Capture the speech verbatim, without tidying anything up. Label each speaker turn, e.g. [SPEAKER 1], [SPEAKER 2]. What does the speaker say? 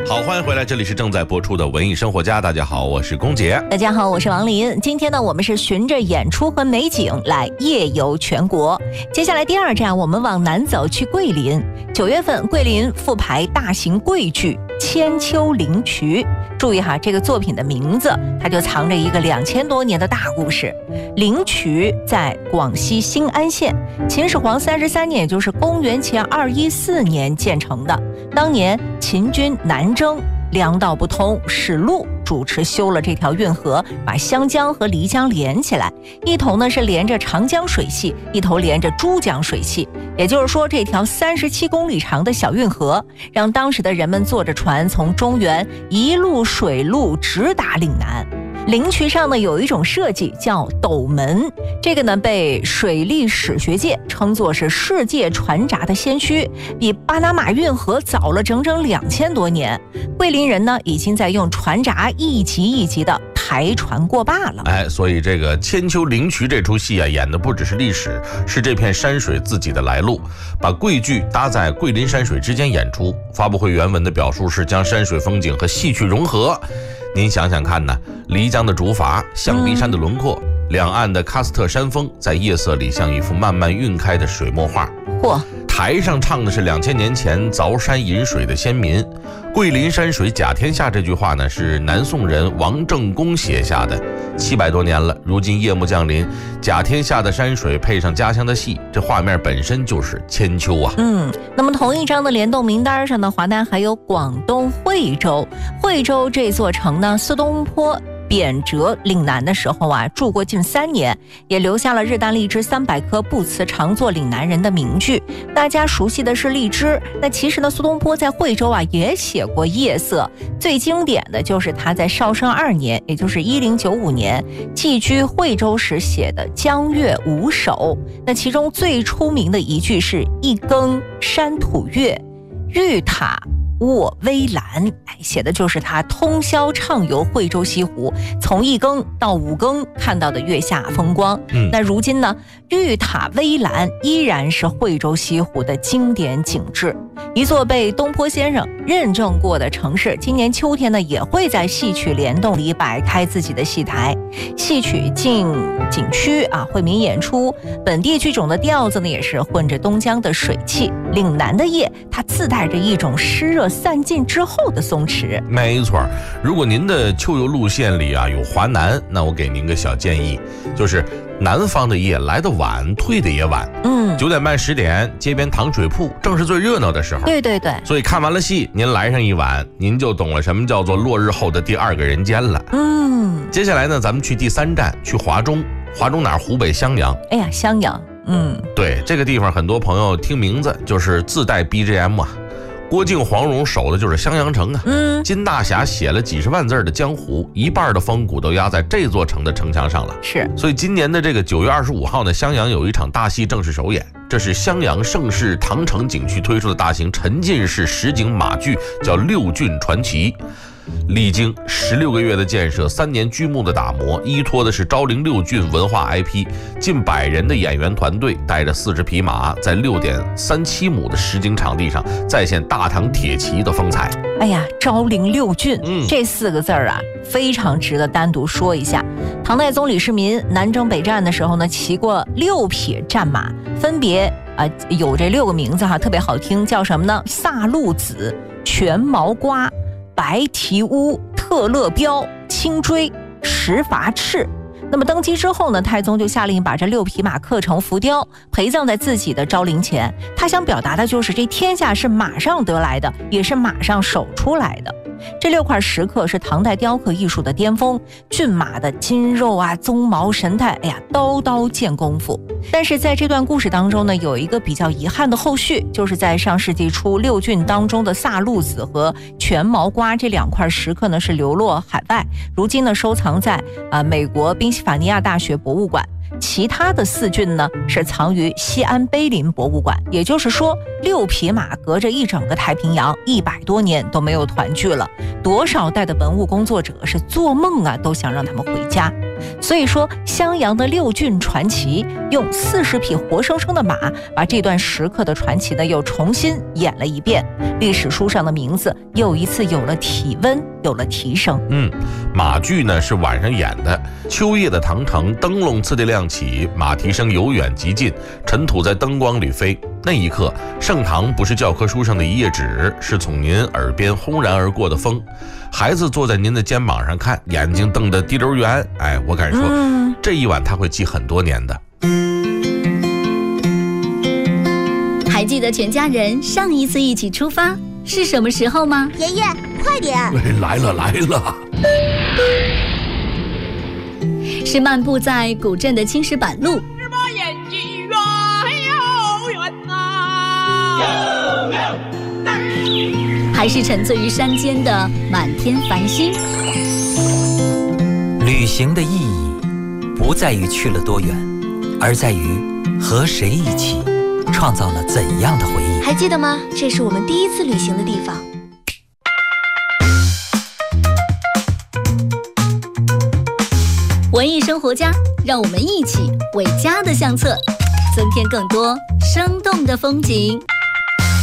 [SPEAKER 1] 好，欢迎回来，这里是正在播出的文艺生活家。大家好，我是龚杰。
[SPEAKER 2] 大家好，我是王林。今天呢，我们是循着演出和美景来夜游全国。接下来第二站，我们往南走，去桂林。九月份，桂林复排大型桂剧《千秋灵渠》。注意哈，这个作品的名字，它就藏着一个两千多年的大故事。灵渠在广西兴安县，秦始皇三十三年，也就是公元前二一四年建成的。当年秦军南征，粮道不通，史禄主持修了这条运河，把湘江和漓江连起来，一头呢是连着长江水系，一头连着珠江水系。也就是说，这条三十七公里长的小运河，让当时的人们坐着船从中原一路水路直达岭南。灵渠上呢有一种设计叫斗门，这个呢被水利史学界称作是世界船闸的先驱，比巴拿马运河早了整整两千多年。桂林人呢已经在用船闸一级一级的抬船过坝了。
[SPEAKER 1] 哎，所以这个千秋灵渠这出戏啊，演的不只是历史，是这片山水自己的来路。把桂剧搭在桂林山水之间演出，发布会原文的表述是将山水风景和戏曲融合。您想想看呢，漓江的竹筏，象鼻山的轮廓，嗯、两岸的喀斯特山峰，在夜色里像一幅慢慢晕开的水墨画。
[SPEAKER 2] 嚯！
[SPEAKER 1] 台上唱的是两千年前凿山饮水的先民。桂林山水甲天下这句话呢，是南宋人王正公写下的，七百多年了，如今夜幕降临，甲天下的山水配上家乡的戏，这画面本身就是千秋啊。
[SPEAKER 2] 嗯，那么同一张的联动名单上呢，华南还有广东惠州。惠州这座城呢，苏东坡贬谪岭南的时候啊，住过近三年，也留下了日啖荔枝三百颗，不辞常作岭南人的名句。大家熟悉的是荔枝，那其实呢，苏东坡在惠州啊也写过夜色，最经典的就是他在绍圣二年，也就是一零九五年寄居惠州时写的《江月五首》。那其中最出名的一句是一更山吐月，玉塔卧微澜，哎，写的就是他通宵畅游惠州西湖，从一更到五更看到的月下风光。嗯，那如今呢，玉塔微澜依然是惠州西湖的经典景致。一座被东坡先生认证过的城市，今年秋天呢也会在戏曲联动里摆开自己的戏台，戏曲进景区啊，惠民演出，本地剧种的调子呢也是混着东江的水汽。岭南的夜，它自带着一种湿热散尽之后的松弛。
[SPEAKER 1] 没错，如果您的秋游路线里啊有华南，那我给您个小建议，就是南方的夜来得晚，退得也晚。嗯，九点半十点，街边糖水铺正是最热闹的时候。
[SPEAKER 2] 对对对，
[SPEAKER 1] 所以看完了戏，您来上一晚，您就懂了什么叫做落日后的第二个人间了。嗯，接下来呢，咱们去第三站，去华中。华中哪儿？湖北襄阳。
[SPEAKER 2] 哎呀，襄阳。嗯，
[SPEAKER 1] 对，这个地方很多朋友听名字就是自带 B G M 啊。郭靖、黄蓉守的就是襄阳城啊。嗯，金大侠写了几十万字的江湖，一半的风骨都压在这座城的城墙上了。
[SPEAKER 2] 是，
[SPEAKER 1] 所以今年的这个九月二十五号呢，襄阳有一场大戏正式首演。这是襄阳盛世唐城景区推出的大型沉浸式实景马剧，叫《六郡传奇》。历经十六个月的建设，三年剧目的打磨，依托的是昭陵六郡文化 I P， 近百人的演员团队带着四十匹马，在六点三七亩的实景场地上再现大唐铁骑的风采。
[SPEAKER 2] 哎呀，昭陵六郡，嗯，这四个字儿啊，非常值得单独说一下。唐太宗李世民南征北战的时候呢，骑过六匹战马，分别啊、呃、有这六个名字哈，特别好听，叫什么呢？萨路子、全毛瓜、白蹄乌、特乐彪、青锥、石筏赤。那么登基之后呢，太宗就下令把这六匹马刻成浮雕，陪葬在自己的昭陵前。他想表达的就是这天下是马上得来的，也是马上守出来的。这六块石刻是唐代雕刻艺术的巅峰，骏马的筋肉啊、鬃毛神态，哎呀，刀刀见功夫。但是在这段故事当中呢，有一个比较遗憾的后续，就是在上世纪初，六郡当中的萨路子和全毛瓜这两块石刻呢是流落海外，如今呢收藏在啊、呃、美国宾夕法尼亚大学博物馆。其他的四郡呢是藏于西安碑林博物馆。也就是说，六匹马隔着一整个太平洋，一百多年都没有团聚了。多少代的文物工作者是做梦啊都想让他们回家。 所以说，襄阳的六骏传奇用四十匹活生生的马，把这段时刻的传奇呢又重新演了一遍。历史书上的名字又一次有了体温，有了提升。
[SPEAKER 1] 嗯，马剧呢是晚上演的，秋夜的唐城，灯笼次第亮起，马蹄声由远及近，尘土在灯光里飞。那一刻，盛唐不是教科书上的一页纸，是从您耳边轰然而过的风。孩子坐在您的肩膀上看，眼睛瞪得滴溜圆。哎，我敢说，嗯、这一晚他会记很多年的。
[SPEAKER 3] 还记得全家人上一次一起出发是什么时候吗？
[SPEAKER 4] 爷爷，快点！
[SPEAKER 1] 来了来了，
[SPEAKER 3] 是漫步在古镇的青石板路，还是沉醉于山间的满天繁星。
[SPEAKER 5] 旅行的意义不在于去了多远，而在于和谁一起创造了怎样的回忆。
[SPEAKER 4] 还记得吗？这是我们第一次旅行的地方。
[SPEAKER 3] 文艺生活家，让我们一起为家的相册增添更多生动的风景。